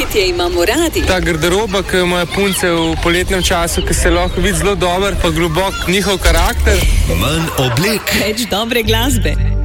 Poletje imamo radi. Ta garderoba, ki ima punce v poletnem času, ki se lahko vidi zelo dober, pa globok njihov karakter. Manj oblek. Več dobre glasbe.